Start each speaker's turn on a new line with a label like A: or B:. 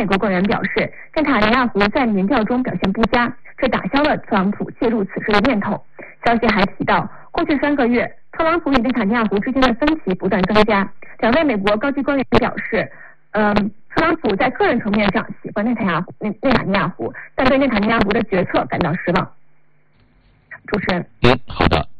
A: 美国官员表示，内塔尼亚胡在民调中表现不佳，这打消了特朗普介入此事的念头。消息还提到，过去3个月，特朗普与内塔尼亚胡之间的分歧不断增加。2位美国高级官员表示，特朗普在个人层面上喜欢内塔尼亚胡，但对内塔尼亚胡的决策感到失望。主持人，
B: 好的。